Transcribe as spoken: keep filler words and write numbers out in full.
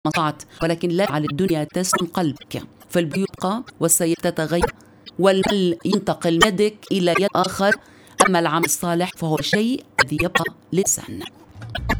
مصعت، ولكن لا على الدنيا تسكن قلبك، فالبيبقى والسيئة تتغير والمال ينتقل من يدك إلى يد آخر، أما العمل الصالح فهو شيء الذي يبقى للإنسان.